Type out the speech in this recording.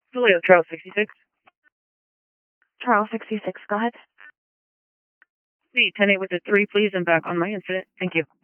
Vallejo, Charles 66. Charles 66, go ahead. The 10-8 with the 3, please, and back on my incident. Thank you.